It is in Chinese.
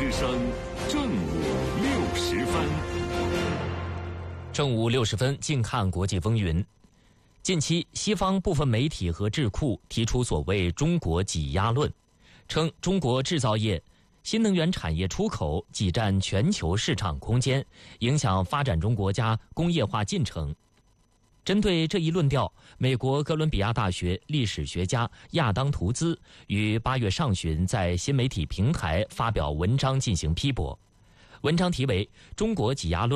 之声正午60分。 正午60分，近看国际风云。近期，西方部分媒体和智库提出所谓“中国挤压论”，称中国制造业、新能源产业出口挤占全球市场空间，影响发展中国家工业化进程。针对这一论调，美国哥伦比亚大学历史学家亚当·图兹于8月上旬在新媒体平台发表文章进行批驳。文章题为《中国挤压论》。